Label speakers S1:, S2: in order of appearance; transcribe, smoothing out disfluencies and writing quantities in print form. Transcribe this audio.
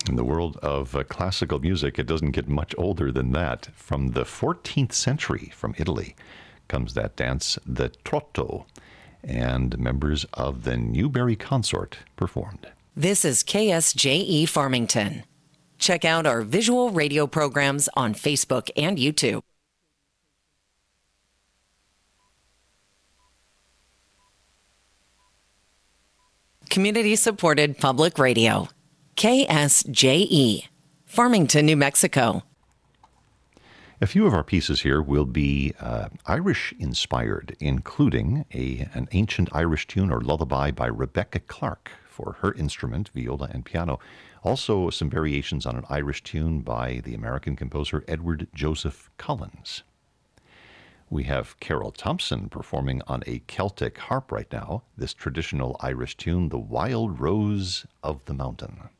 S1: In the world of classical music, it doesn't get much older than that. From the 14th century, from Italy, comes that dance, the trotto, and members of the Newberry Consort performed.
S2: This is KSJE Farmington. Check out our visual radio programs on Facebook and YouTube. Community-supported public radio. KSJE, Farmington, New Mexico.
S1: A few of our pieces here will be Irish-inspired, including an ancient Irish tune or lullaby by Rebecca Clark for her instrument, viola and piano. Also some variations on an Irish tune by the American composer Edward Joseph Collins. We have Carol Thompson performing on a Celtic harp right now, this traditional Irish tune, The Wild Rose of the Mountain.